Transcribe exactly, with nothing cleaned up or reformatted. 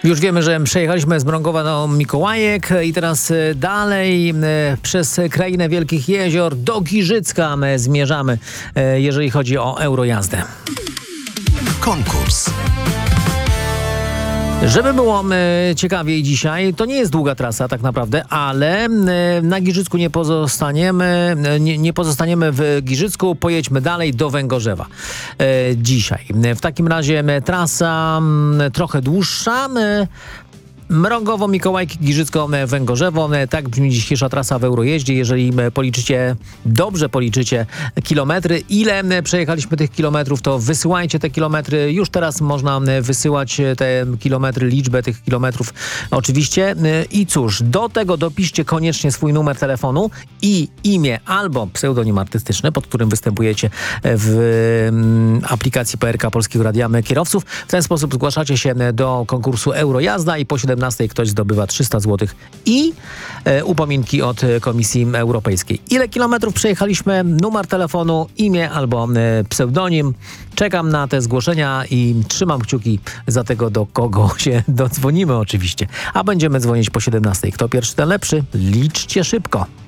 Już wiemy, że przejechaliśmy z Mrągowa do Mikołajek i teraz dalej przez krainę Wielkich Jezior do Giżycka zmierzamy, jeżeli chodzi o Eurojazdę. Konkurs. Żeby było e, ciekawiej dzisiaj, to nie jest długa trasa tak naprawdę, ale e, na Giżycku nie pozostaniemy, nie, nie pozostaniemy w Giżycku, pojedźmy dalej do Węgorzewa e, dzisiaj. W takim razie e, trasa m, trochę dłuższa, e, Mrągowo, Mikołajki, Giżycko, Węgorzewo. Tak brzmi dzisiejsza trasa w Eurojeździe. Jeżeli policzycie, dobrze policzycie kilometry, ile przejechaliśmy tych kilometrów, to wysyłajcie te kilometry. Już teraz można wysyłać te kilometry, liczbę tych kilometrów oczywiście. I cóż, do tego dopiszcie koniecznie swój numer telefonu i imię albo pseudonim artystyczny, pod którym występujecie w aplikacji P R K Polskiego Radia Kierowców. W ten sposób zgłaszacie się do konkursu Eurojazda i po siedemnastej ktoś zdobywa trzysta złotych i e, upominki od Komisji Europejskiej. Ile kilometrów przejechaliśmy? Numer telefonu, imię albo e, pseudonim. Czekam na te zgłoszenia i trzymam kciuki za tego, do kogo się dodzwonimy oczywiście. A będziemy dzwonić po siedemnastej. Kto pierwszy, ten lepszy. Liczcie szybko.